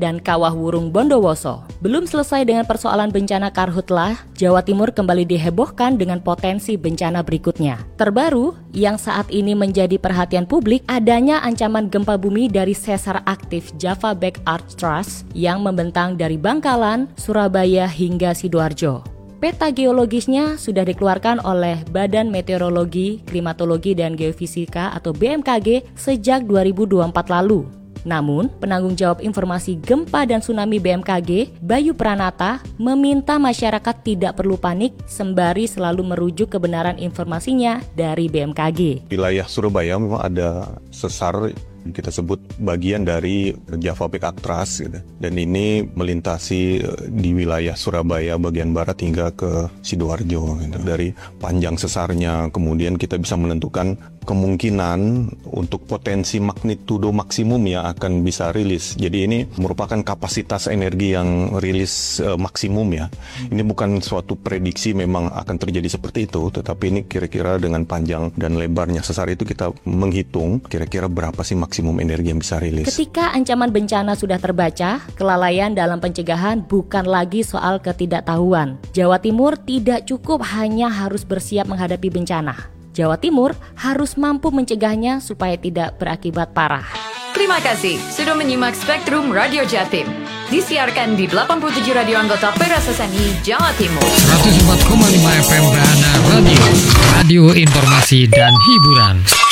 dan Kawah Wurung Bondowoso. Belum selesai dengan persoalan bencana karhutlah, Jawa Timur kembali dihebohkan dengan potensi bencana berikutnya. Terbaru, yang saat ini menjadi perhatian publik, adanya ancaman gempa bumi dari sesar aktif Java Back Arch Thrust yang membentang dari Bangkalan, Surabaya hingga Sidoarjo. Peta geologisnya sudah dikeluarkan oleh Badan Meteorologi, Klimatologi dan Geofisika atau BMKG sejak 2024 lalu. Namun, penanggung jawab informasi gempa dan tsunami BMKG, Bayu Pranata, meminta masyarakat tidak perlu panik sembari selalu merujuk kebenaran informasinya dari BMKG. Wilayah Surabaya memang ada sesar, kita sebut bagian dari Java Back Arch Thrust gitu. Dan ini melintasi di wilayah Surabaya bagian barat hingga ke Sidoarjo gitu. Dari panjang sesarnya kemudian kita bisa menentukan kemungkinan untuk potensi magnitudo maksimum yang akan bisa rilis. Jadi ini merupakan kapasitas energi yang rilis maksimum ya. Ini bukan suatu prediksi memang akan terjadi seperti itu, tetapi ini kira-kira dengan panjang dan lebarnya sesar itu kita menghitung kira-kira berapa sih maksimum energi yang bisa rilis. Ketika ancaman bencana sudah terbaca, kelalaian dalam pencegahan bukan lagi soal ketidaktahuan. Jawa Timur tidak cukup hanya harus bersiap menghadapi bencana. Jawa Timur harus mampu mencegahnya supaya tidak berakibat parah. Terima kasih sudah menyimak Spektrum Radio Jatim. Disiarkan di 87 radio anggota Peras SNI Jawa Timur. 104,5 FM Brana Radio. Radio informasi dan hiburan.